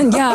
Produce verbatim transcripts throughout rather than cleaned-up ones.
Ja.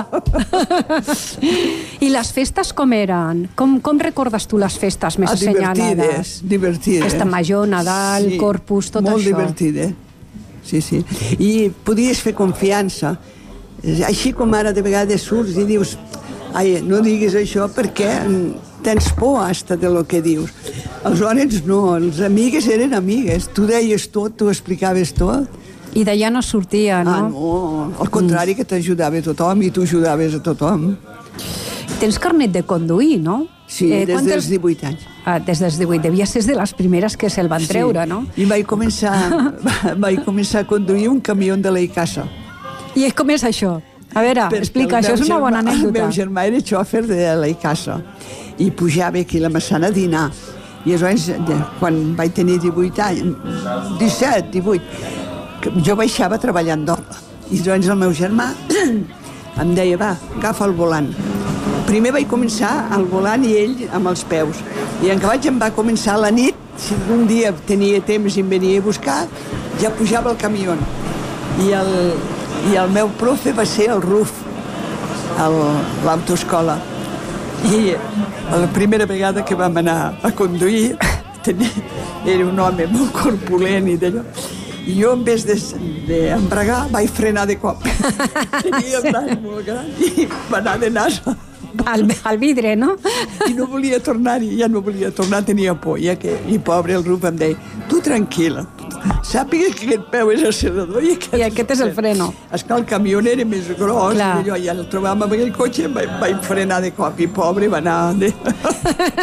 I les festes com eren? Com, com recordes tu les festes més ah, assenyalades? Divertides, divertides. Festa Major, Nadal, sí, Corpus, tot molt això. Molt divertida. Sí, sí. I podies fer confiança. Així com ara de vegades surts i dius ai, no diguis això perquè tens por hasta de lo que dius. Aleshores no, els amigues eren amigues. Tu deies tot, tu explicaves tot. I d'allà no sortia, no? Ah, no, al contrari, que t'ajudava tothom i tu ajudaves a tothom. Tens carnet de conduir, no? Sí, eh, des dels divuit anys. Ah, des dels divuit. Devia ser de les primeres que se'l van sí. treure, no? I vaig començar, vaig començar a conduir un camió de la Icasa. I com és això? A veure, perquè explica, això és una germà, bona anècdota. El meu germà era xòfer de la Icasa i pujava aquí a la Massana a dinar. I llavors, quan vaig tenir divuit anys, disset, divuit, jo baixava treballant d'hora. I llavors el meu germà em deia, va, agafa el volant. Primer vaig començar al volant i ell amb els peus. I en que vaig em va començar a la nit, si un dia tenia temps i em venia a buscar, ja pujava al camió. I el, i el meu profe va ser el Ruf, a l'autoescola. I la primera vegada que vam anar a conduir, tenia, era un home molt corpulent i d'allò. I jo, en vez d'embragar, vaig frenar de cop. Tenia el nas molt gran i va anar de nas al, al vidre, no? I no volia tornar-hi, ja no volia tornar, tenia por. I, que, i pobre, el Ruf em deia, tu tranquil·la, sàpiga que aquest peu és accelerador i aquest, I aquest és el freno. Esclar, el camió era més gros, clar. I jo ja el trobàvem amb aquell cotxe, vaig, vaig frenar de cop i pobre va anar... De...